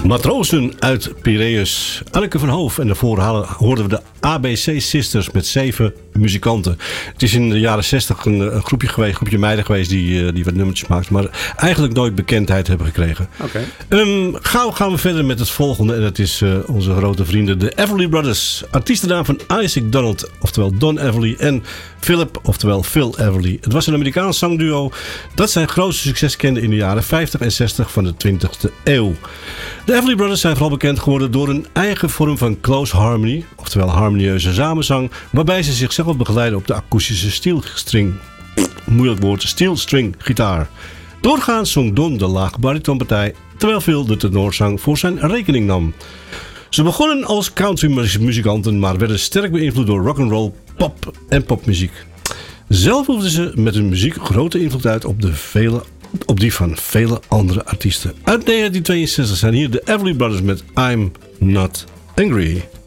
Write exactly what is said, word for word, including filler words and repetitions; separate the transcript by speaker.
Speaker 1: Matrozen uit Piraeus. Anneke van Hoof. En daarvoor hoorden we de A B C Sisters met zeven muzikanten. Het is in de jaren zestig een, een groepje geweest, een groepje meiden geweest die, die wat nummertjes maakt. Maar eigenlijk nooit bekendheid hebben gekregen.
Speaker 2: Okay.
Speaker 1: Um, gauw gaan we verder met het volgende. En dat is uh, onze grote vrienden, de Everly Brothers. Artiestennaam van Isaac Donald, oftewel Don Everly. En Philip, oftewel Phil Everly. Het was een Amerikaans zangduo dat zijn grootste succes kende in de jaren vijftig en zestig van de twintigste eeuw. De Everly Brothers zijn vooral bekend geworden door een eigen vorm van close harmony, oftewel harmonieuze samenzang, waarbij ze zichzelf begeleiden op de akoestische steelstring, moeilijk woord, steelstring gitaar. Doorgaans zong Don de laag baritonpartij, terwijl Phil de tenorzang voor zijn rekening nam. Ze begonnen als countrymuzikanten, maar werden sterk beïnvloed door rock'n'roll, pop en popmuziek. Zelf oefenden ze met hun muziek grote invloed uit op, de vele, op die van vele andere artiesten. Uit negentien tweeënzestig zijn hier de Everly Brothers met I'm Not Angry.